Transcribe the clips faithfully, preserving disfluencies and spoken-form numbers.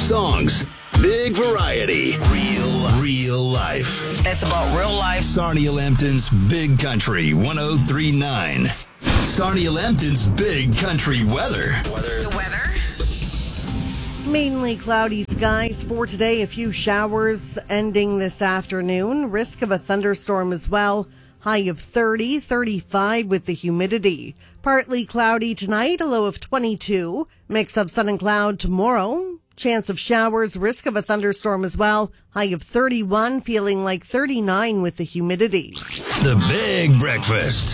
songs, big variety, real, real life. It's about real life. Sarnia Lambton's Big Country one oh three point nine. Sarnia Lambton's Big Country weather. Weather. The weather. Mainly cloudy skies for today. A few showers ending this afternoon. Risk of a thunderstorm as well. High of thirty, thirty-five with the humidity. Partly cloudy tonight, a low of twenty-two. Mix of sun and cloud tomorrow. Chance of showers, risk of a thunderstorm as well. High of thirty-one, feeling like thirty-nine with the humidity. The Big Breakfast.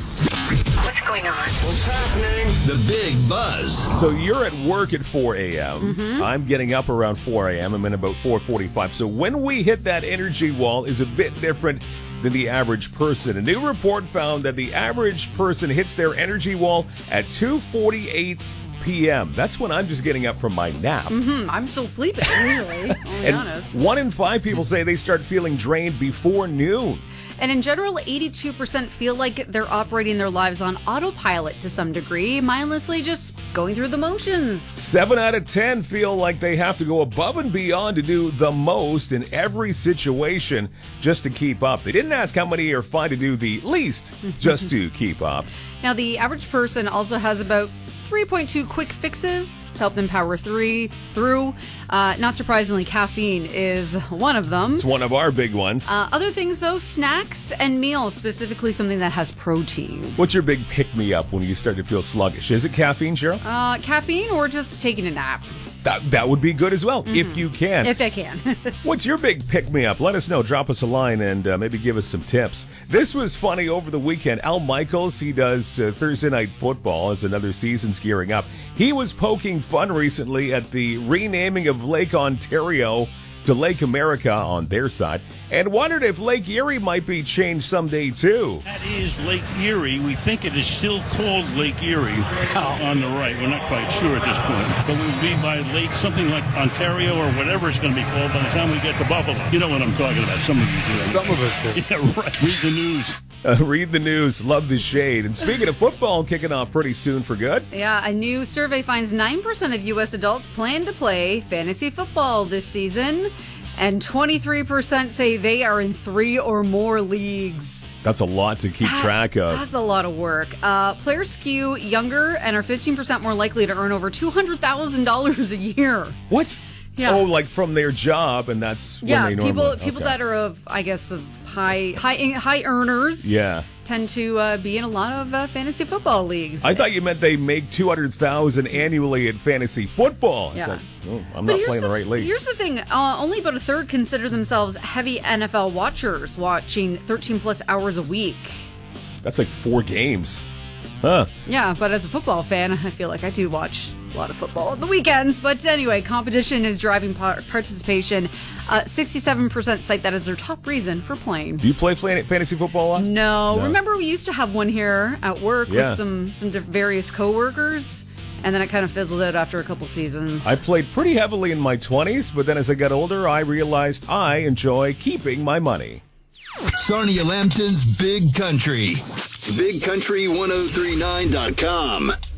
What's going on? What's happening? The Big Buzz. So you're at work at four a.m. Mm-hmm. I'm getting up around four a.m. I'm in about four forty-five. So when we hit that energy wall is a bit different than the average person. A new report found that the average person hits their energy wall at two forty-eight p.m. That's when I'm just getting up from my nap. Mm-hmm. I'm still sleeping, usually, I'll be And honest. one in five people say they start feeling drained before noon. And in general, eighty-two percent feel like they're operating their lives on autopilot to some degree, mindlessly just going through the motions. Seven out of ten feel like they have to go above and beyond to do the most in every situation just to keep up. They didn't ask how many are fine to do the least just to keep up. Now, the average person also has about three point two quick fixes to help them power three through. Uh, not surprisingly, caffeine is one of them. It's one of our big ones. Uh, other things, though, snacks and meals, specifically something that has protein. What's your big pick-me-up when you start to feel sluggish? Is it caffeine, Cheryl? Uh, caffeine or just taking a nap, That, that would be good as well, if you can. if I can. What's your big pick-me-up? Let us know. Drop us a line and uh, maybe give us some tips. This was funny over the weekend. Al Michaels, he does uh, Thursday Night Football as another season's gearing up. He was poking fun recently at the renaming of Lake Ontario to Lake America on their side, and wondered if Lake Erie might be changed someday too. That is Lake Erie. We think it is still called Lake Erie on the right. We're not quite sure at this point. But we'll be by Lake, something like Ontario or whatever it's going to be called by the time we get to Buffalo. You know what I'm talking about. Some of you do. Some of us do. Yeah, right. Read the news. Uh, read the news, love the shade. And speaking of football, kicking off pretty soon for good. Yeah, a new survey finds nine percent of U S adults plan to play fantasy football this season, and twenty-three percent say they are in three or more leagues. That's a lot to keep That- track of. That's a lot of work. Uh, players skew younger and are fifteen percent more likely to earn over two hundred thousand dollars a year. What? Yeah. Oh, like from their job, and that's when Yeah, they people normally... people okay. that are of, I guess, of high high high earners Yeah. tend to uh, be in a lot of uh, fantasy football leagues. I thought you meant they make two hundred thousand dollars annually in fantasy football. It's Yeah. like, oh, I'm But not here's playing the, right league. Here's the thing: uh, only about a third consider themselves heavy N F L watchers, watching thirteen plus hours a week. That's like four games. Huh. Yeah, but as a football fan, I feel like I do watch a lot of football on the weekends. But anyway, competition is driving par- participation. Uh, sixty-seven percent cite that as their top reason for playing. Do you play flan- fantasy football a lot? No. No. Remember we used to have one here at work Yeah. with some some diff- various coworkers, and then it kind of fizzled out after a couple seasons. I played pretty heavily in my twenties, but then as I got older, I realized I enjoy keeping my money. Sarnia Lambton's Big Country. Big Country ten thirty-nine dot com.